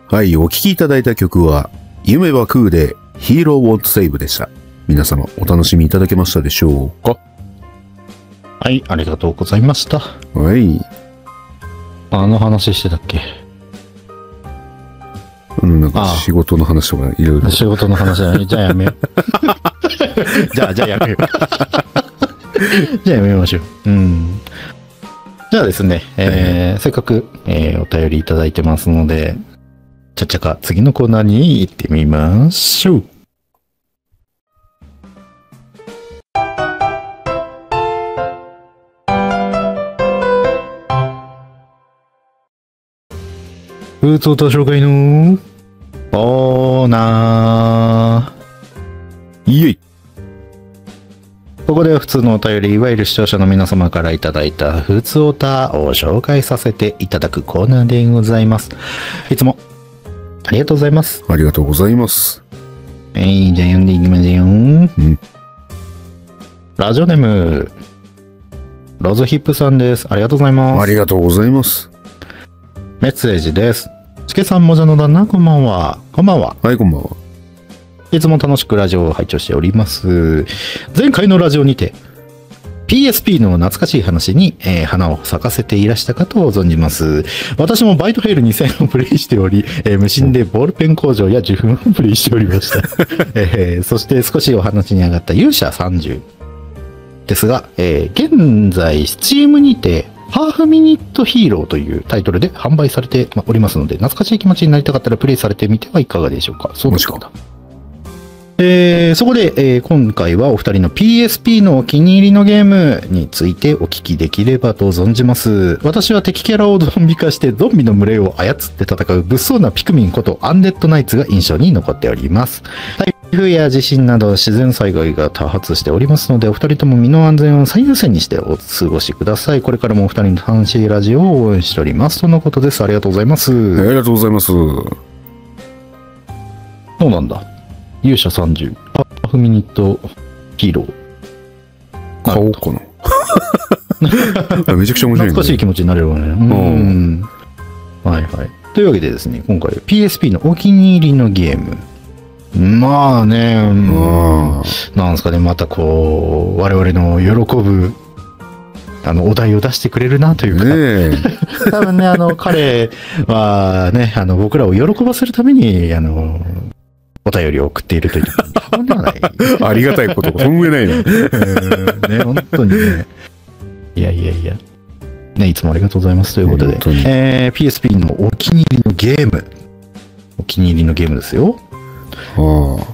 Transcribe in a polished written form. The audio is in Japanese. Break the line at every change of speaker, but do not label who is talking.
はい、お聴きいただいた曲は、夢は空で Hero Won't Save でした。皆様お楽しみいただけましたでしょうか？
はい、ありがとうございました。
はい。
話してたっけ？
なんか仕事の話とかいろいろ。
仕事の話じゃない。じゃあやめよう。じゃあやめよう。じゃあやめましょう。じゃあですね、せっかく、お便りいただいてますので、ちゃっちゃか次のコーナーに行ってみましょう。ふつおた紹介のコーナー。
イエイ。
ここでは普通のお便り、いわゆる視聴者の皆様からいただいたふつおたを紹介させていただくコーナーでございます。いつもありがとうございます。
ありがとうございます。
じゃあ読んでいきますよ。ラジオネーム、ローズヒップさんです。ありがとうございます。
ありがとうございます。
メッセージです。チケさんもじゃの旦那、こんばんは。こんばんは。
はい、こんばんは。
いつも楽しくラジオを拝聴しております。前回のラジオにて PSP の懐かしい話に、花を咲かせていらしたかと存じます。私もバイトヘイル2000をプレイしており、無心でボールペン工場や受粉をプレイしておりました。そして少しお話に上がった勇者30ですが、現在 Steam にてハーフミニットヒーローというタイトルで販売されておりますので、懐かしい気持ちになりたかったらプレイされてみてはいかがでしょうか。そうですか。そこで、今回はお二人の PSP のお気に入りのゲームについてお聞きできればと存じます。私は敵キャラをゾンビ化してゾンビの群れを操って戦う物騒なピクミンことアンデッドナイツが印象に残っております。台風や地震など自然災害が多発しておりますので、お二人とも身の安全を最優先にしてお過ごしください。これからもお二人の楽しいラジオを応援しております。とのことです。ありがとうございます。
ありがとうございます。
そうなんだ。勇者30、ハーフミニットヒーロー。
買おうかな。めちゃくちゃ面白い、ね。
懐かしい気持ちになれるわね。はいはい。というわけでですね、今回は PSP のお気に入りのゲーム。まあね、なんですかね、またこう、我々の喜ぶ、お題を出してくれるなというか、ね、多分ね、彼はね、僕らを喜ばせるために、お便りを送っているという過言ではない。
ありがたいことが、そん上ないね。
ね、本当にね。いや。ね、いつもありがとうございますということで、PSP のお気に入りのゲーム。お気に入りのゲームですよ。